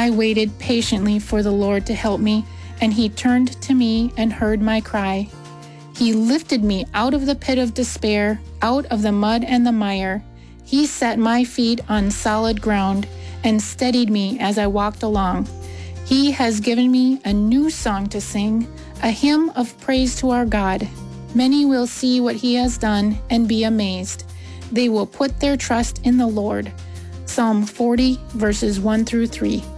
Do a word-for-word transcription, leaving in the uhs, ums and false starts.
I waited patiently for the Lord to help me, and He turned to me and heard my cry. He lifted me out of the pit of despair, out of the mud and the mire. He set my feet on solid ground and steadied me as I walked along. He has given me a new song to sing, a hymn of praise to our God. Many will see what He has done and be amazed. They will put their trust in the Lord. Psalm forty, verses one through three.